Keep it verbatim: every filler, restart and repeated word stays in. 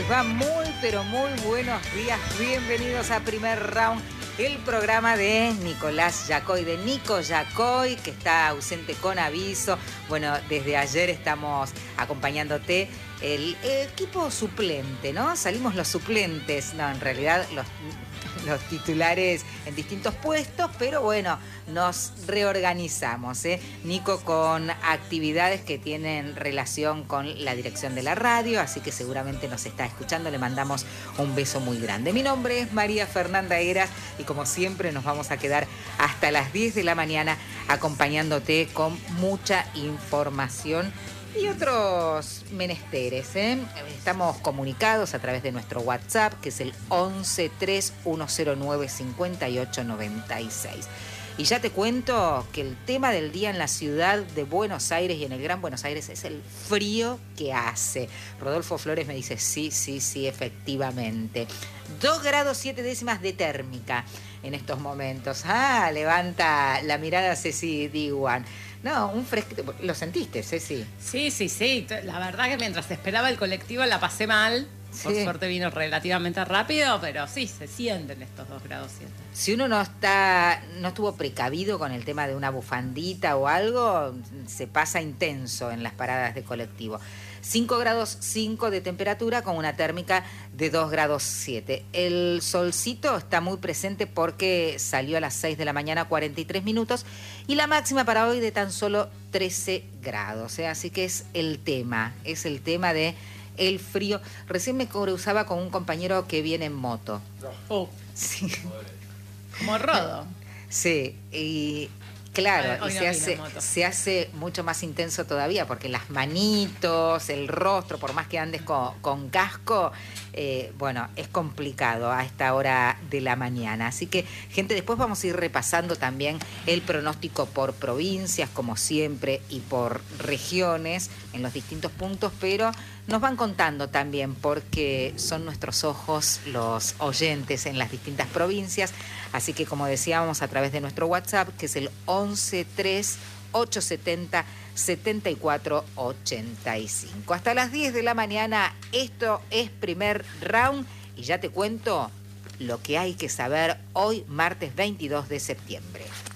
les va? Muy, pero muy buenos días. Bienvenidos a Primer Round, el programa de Nicolás Yacoy, de Nico Yacoy, que está ausente con aviso. Bueno, desde ayer estamos acompañándote. El, el equipo suplente, ¿no? Salimos los suplentes, no, en realidad los, los titulares en distintos puestos, pero bueno, nos reorganizamos, ¿eh? Nico con actividades que tienen relación con la dirección de la radio, así que seguramente nos está escuchando, le mandamos un beso muy grande. Mi nombre es María Fernanda Heras y como siempre nos vamos a quedar hasta las diez de la mañana acompañándote con mucha información y otros menesteres, ¿eh? Estamos comunicados a través de nuestro WhatsApp, que es el once tres uno cero nueve cinco ocho nueve seis. Y ya te cuento que el tema del día en la ciudad de Buenos Aires y en el Gran Buenos Aires es el frío que hace. Rodolfo Flores me dice, sí, sí, sí, efectivamente. dos grados siete décimas de térmica en estos momentos. Ah, levanta la mirada Ceci Diwan. No, un fresquito. ¿Lo sentiste, Ceci? Sí, sí, sí. La verdad que mientras esperaba el colectivo la pasé mal. Sí. Por suerte vino relativamente rápido, pero sí, se sienten estos dos grados siete. Si uno no está, no estuvo precavido con el tema de una bufandita o algo, se pasa intenso en las paradas de colectivo. cinco grados cinco de temperatura con una térmica de dos grados siete. El solcito está muy presente porque salió a las seis de la mañana, cuarenta y tres minutos, y la máxima para hoy de tan solo trece grados. ¿eh? Así que es el tema, es el tema de el frío. Recién me cruzaba con un compañero que viene en moto. Oh. Sí. Como Rodo. Sí, y claro, hoy y no se hace, se hace mucho más intenso todavía porque las manitos, el rostro, por más que andes con, con casco, eh, bueno, es complicado a esta hora de la mañana. Así que, gente, después vamos a ir repasando también el pronóstico por provincias, como siempre, y por regiones en los distintos puntos, pero nos van contando también porque son nuestros ojos los oyentes en las distintas provincias. Así que, como decíamos, a través de nuestro WhatsApp, que es el once tres ocho setenta setenta y cuatro ochenta y cinco. Hasta las diez de la mañana, esto es Primer Round y ya te cuento lo que hay que saber hoy, martes veintidós de septiembre.